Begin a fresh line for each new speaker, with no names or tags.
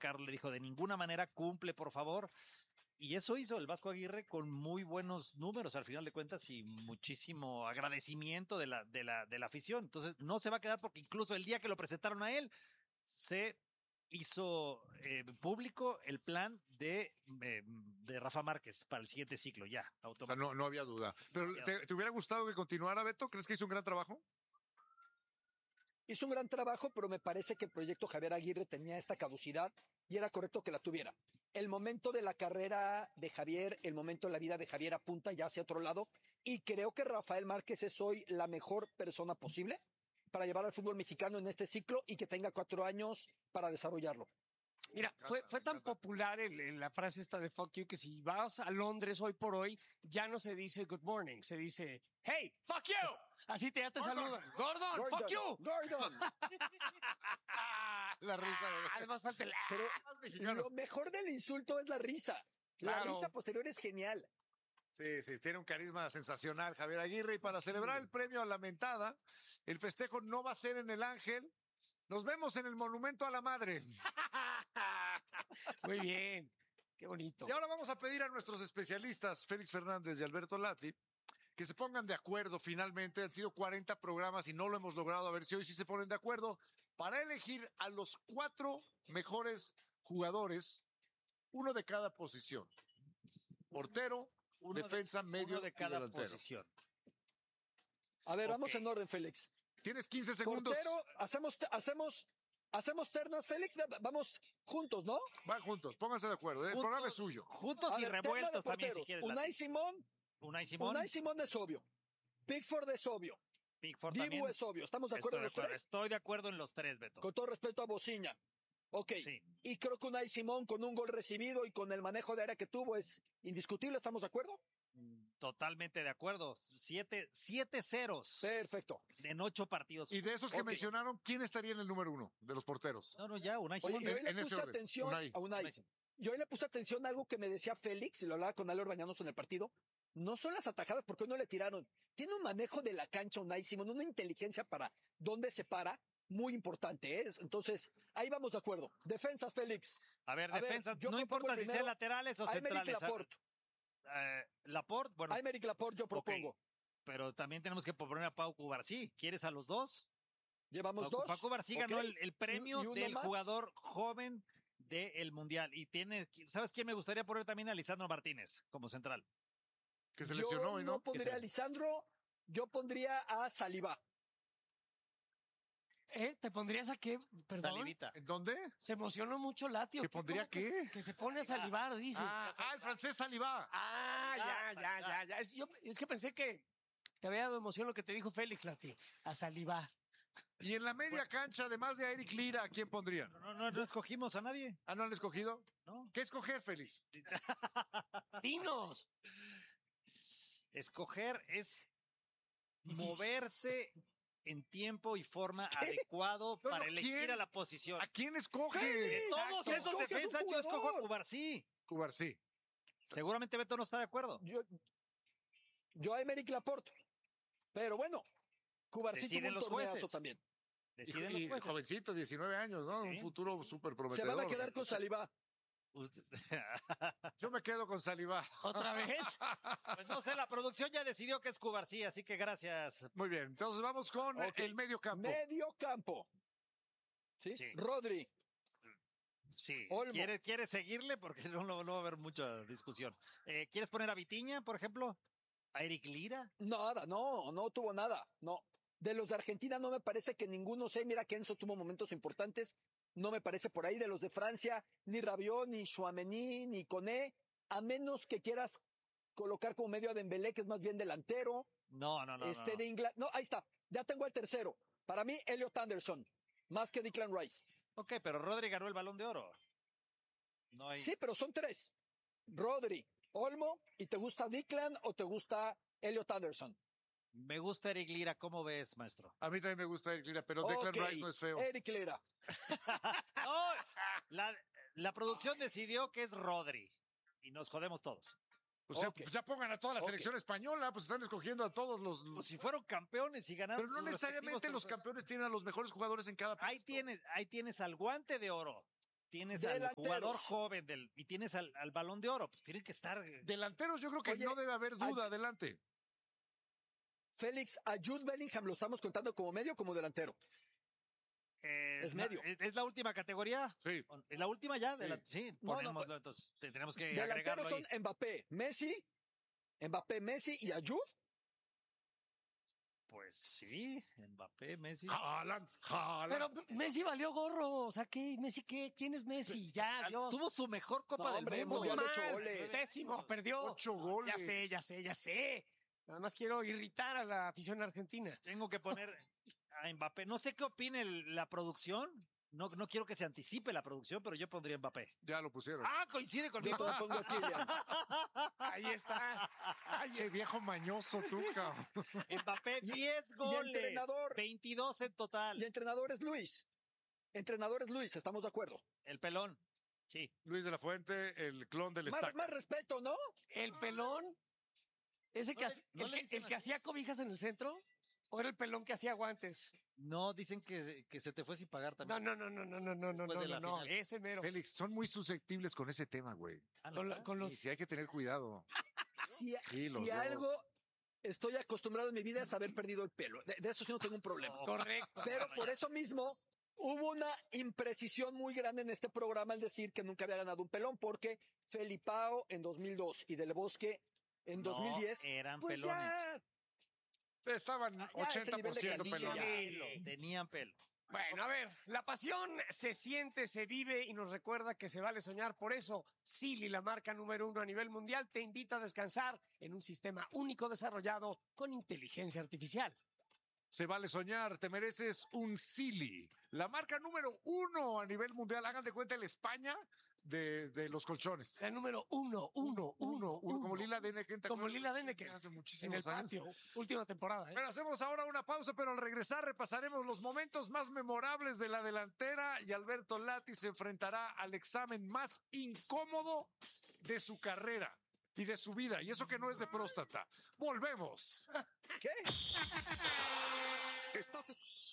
Carlos le dijo, de ninguna manera cumple, por favor. Y eso hizo el Vasco Aguirre con muy buenos números al final de cuentas y muchísimo agradecimiento de la afición. Entonces no se va a quedar porque incluso el día que lo presentaron a él se hizo público el plan de Rafa Márquez para el siguiente ciclo, ya,
O sea, no había duda. Pero ¿te hubiera gustado que continuara, Beto? ¿Crees que hizo un gran trabajo?
Hizo un gran trabajo, pero me parece que el proyecto Javier Aguirre tenía esta caducidad y era correcto que la tuviera. El momento de la carrera de Javier, el momento de la vida de Javier apunta ya hacia otro lado y creo que Rafael Márquez es hoy la mejor persona posible para llevar al fútbol mexicano en este ciclo y que tenga 4 años para desarrollarlo.
Mira, fue tan popular la frase esta de fuck you que si vas a Londres hoy por hoy, ya no se dice good morning, se dice hey, fuck you. Así ya te saludan. Gordon, fuck you.
Gordon.
La risa.
Además falta el...
Pero lo mejor del insulto es la risa. La risa posterior es genial.
Sí, tiene un carisma sensacional Javier Aguirre y para celebrar el premio a la mentada, el festejo no va a ser en el Ángel. Nos vemos en el Monumento a la Madre.
Muy bien, qué bonito.
Y ahora vamos a pedir a nuestros especialistas, Félix Fernández y Alberto Lati, que se pongan de acuerdo finalmente. Han sido 40 programas y no lo hemos logrado. A ver si hoy sí se ponen de acuerdo para elegir a los 4 mejores jugadores, uno de cada posición. Portero, defensa, medio
de cada
y delantero.
posición.
A ver, vamos en orden, Félix.
Tienes 15 segundos.
Portero, hacemos ternas, Félix. Vamos juntos, ¿no?
Van juntos, pónganse de acuerdo. El programa es suyo.
Juntos
A
y
ver,
revueltos
terna de
también, si
porteros.
quieres.
Unai Simón es obvio. Pickford es obvio.
Pickford
Dibu
también.
es obvio. ¿Estamos de acuerdo en los 3?
Estoy de acuerdo en los 3, Beto.
Con todo respeto a Bociña. Ok.
Sí.
Y creo que Unai Simón con un gol recibido y con el manejo de área que tuvo es indiscutible. ¿Estamos de acuerdo?
Totalmente de acuerdo. 7 ceros
Perfecto.
en 8 partidos.
Y de esos que mencionaron, ¿quién estaría en el número 1 de los porteros?
No, ya, Unai
Oye,
Simón.
y hoy le
en ese
puse
orden.
atención a Unai. Y hoy le puse atención a algo que me decía Félix, y lo hablaba con Ale Orbañanos en el partido. No son las atajadas, porque hoy no le tiraron. Tiene un manejo de la cancha Unai Simón, una inteligencia para dónde se para, muy importante, ¿eh? Entonces, ahí vamos de acuerdo. Defensas, Félix.
A ver, defensas, no importa si sean laterales o centrales. Laporte, bueno.
Aymeric Laporte yo propongo.
Okay. Pero también tenemos que proponer a Pau Cubarsí. ¿Quieres a los 2?
Llevamos 2.
Pau Cubarsí ganó el premio del
más?
jugador joven del Mundial. Y ¿sabes quién me gustaría poner también? A Lisandro Martínez como central.
Que se lesionó,
yo no pondría a Lisandro, yo pondría a Saliba.
¿Te pondrías a qué? Perdón.
Salivita.
¿En dónde?
Se emocionó mucho Latio.
¿Que pondría qué?
Que se pone a salivar, dice.
El francés Saliba.
Ya. Es que pensé que te había dado emoción lo que te dijo Félix, Lati. A salivar.
Y en la media cancha, además de Eric Lira, ¿a quién pondrían?
No escogimos a nadie.
¿No han escogido?
No.
¿Qué escoger, Félix?
Dinos.
Escoger es moverse en tiempo y forma adecuado para elegir a la posición.
¿A quién escoge?
De todos esos defensas, yo escojo a Cubarsí.
Cubarsí.
Seguramente Beto no está de acuerdo.
Yo a Aymeric Laporte. Pero bueno, Cubarsí tuvo un torneazo también.
Deciden los jueces.
Jovencito, 19 años, ¿no?
Sí,
un futuro súper prometedor.
Se van a quedar con Saliba.
Yo me quedo con Saliba.
¿Otra vez?
Pues no sé, la producción ya decidió que es Cubarsí, así que gracias.
Muy bien, entonces vamos con el medio campo.
Medio campo. ¿Sí? Rodri.
Sí.
Olmo.
¿Quieres seguirle? Porque no va a haber mucha discusión. ¿Quieres poner a Vitinha, por ejemplo? ¿A Eric Lira?
Nada, no tuvo nada. No. De los de Argentina no me parece que ninguno sé. Mira que Enzo tuvo momentos importantes. No me parece por ahí. De los de Francia, ni Rabiot, ni Chouameni, ni Koné. A menos que quieras colocar como medio a Dembélé, que es más bien delantero.
No.
De Inglaterra. No, ahí está. Ya tengo el tercero. Para mí, Elliot Anderson. Más que Declan Rice.
Ok, pero Rodri ganó el Balón de Oro. No hay...
Sí, pero son 3. Rodri, Olmo, ¿y te gusta Declan o te gusta Elliot Anderson?
Me gusta Eric Lira. ¿Cómo ves, maestro?
A mí también me gusta Eric Lira, pero Declan Rice no es feo.
Eric Lira.
No, la producción decidió que es Rodri. Y nos jodemos todos.
O sea, pues ya pongan a toda la selección española, pues están escogiendo a todos los...
Pues si fueron campeones y ganaron.
Pero no necesariamente los campeones tienen a los mejores jugadores en cada
puesto. Ahí tienes al Guante de Oro. tienes al
Delanteros.
jugador joven y tienes al Balón de Oro, pues tienen que estar.
Delanteros, yo creo que
Oye,
no debe haber duda. Adelante.
Félix, a Jude Bellingham lo estamos contando como medio o como delantero. Es medio.
¿Es la última categoría?
Sí.
¿Es la última ya?
Sí.
Sí,
No, no,
ponémoslo,
pues,
entonces tenemos que
Delanteros
agregarlo
son
ahí.
Mbappé, Messi y a Jude.
Pues sí, Mbappé, Messi.
Haaland.
Pero Messi valió gorro. O sea, ¿qué? ¿Messi qué? ¿Quién es Messi? Ya, Dios.
Tuvo su mejor Copa
No,
del
hombre,
Mundo.
Mundial de
Man,
8 goles.
Pésimo, perdió.
8 goles.
Ya sé. Nada más quiero irritar a la afición argentina.
Tengo que poner a Mbappé. No sé qué opine la producción. No quiero que se anticipe la producción, pero yo pondría Mbappé.
Ya lo pusieron.
Ah, coincide
Yo
conmigo.
te pongo a Kylian.
Ahí está.
Ay, qué viejo mañoso tú, cabrón.
Mbappé, 10
y
goles.
entrenador.
22 en total.
Y entrenador es Luis. ¿Estamos de acuerdo?
El pelón. Sí.
Luis de la Fuente, el clon del
Más,
estaca.
más respeto, ¿no?
El pelón, ese
No
que,
le-
hace-
no
el,
le
que,
dicen
el que
así.
hacía cobijas en el centro, o era el pelón que hacía guantes.
No, dicen que se te fue sin pagar también.
No,
Después de la final.
ese mero.
Félix, son muy susceptibles con ese tema, güey.
Ah,
Con,
¿neta?
con los,
Sí, hay que tener cuidado.
Si,
Sí, los
si
dos.
algo estoy acostumbrado en mi vida es haber perdido el pelo. De eso sí no tengo un problema.
correcto.
Pero por eso mismo hubo una imprecisión muy grande en este programa al decir que nunca había ganado un pelón, porque Felipao en 2002 y Del Bosque en
No,
2010,
eran
pues
pelones.
ya
Estaban
ya ese nivel de
80%
calidad.
pelones.
Tenían pelo.
Bueno, a ver, la pasión se siente, se vive y nos recuerda que se vale soñar. Por eso, Silly, la marca número 1 a nivel mundial, te invita a descansar en un sistema único desarrollado con inteligencia artificial.
Se vale soñar, te mereces un Silly. La marca número 1 a nivel mundial. Hagan de cuenta el España de los colchones.
La número uno.
Como Lila Deneken. ¿te
Como
acuerdas?
Lila Deneken.
Hace
En el
muchísimos años.
patio. Última temporada, ¿eh?
Pero hacemos ahora una pausa, pero al regresar repasaremos los momentos más memorables de la delantera y Alberto Lati se enfrentará al examen más incómodo de su carrera y de su vida. Y eso que no es de próstata. Volvemos.
¿qué?
Estás